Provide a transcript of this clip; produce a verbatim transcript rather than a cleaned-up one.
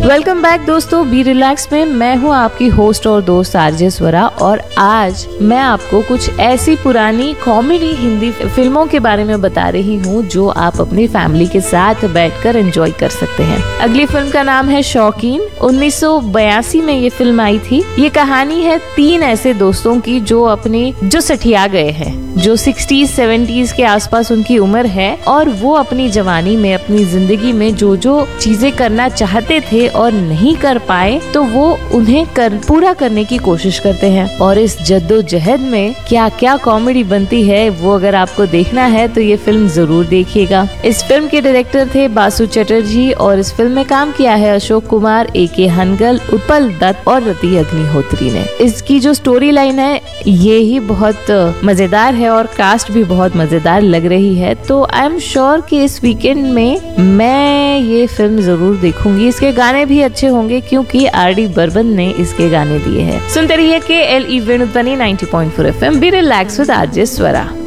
Welcome back दोस्तों, be relax में मैं हूँ आपकी होस्ट और दोस्त आरजे स्वरा। और आज मैं आपको कुछ ऐसी पुरानी कॉमेडी हिंदी फिल्मों के बारे में बता रही हूँ जो आप अपनी फैमिली के साथ बैठकर एंजॉय कर सकते हैं। अगली फिल्म का नाम है शौकीन। उन्नीस सौ बयासी में ये फिल्म आई थी। ये कहानी है तीन ऐसे दोस्तों की जो अपने जो सठिया गए हैं, जो सिक्सटीज सेवेंटीज के आसपास उनकी उम्र है, और वो अपनी जवानी में अपनी जिंदगी में जो जो चीजें करना चाहते थे और नहीं कर पाए, तो वो उन्हें कर पूरा करने की कोशिश करते हैं। और इस जद्दोजहद में क्या क्या कॉमेडी बनती है, वो अगर आपको देखना है तो ये फिल्म जरूर देखिएगा। इस फिल्म के डायरेक्टर थे बासु चटर्जी और इस फिल्म में काम किया है अशोक कुमार, ए के हनगल, उत्पल दत्त और रति अग्निहोत्री ने। इसकी जो स्टोरी लाइन है ये ही बहुत मजेदार है और कास्ट भी बहुत मजेदार लग रही है। तो आई एम श्योर कि इस वीकेंड में मैं ये फिल्म जरूर देखूंगी। इसके गाने भी अच्छे होंगे क्योंकि आर डी बर्मन ने इसके गाने दिए हैं। सुनते रहिए के L E वेणुध्वनि ninety point four F M, be relax with RJ Swara.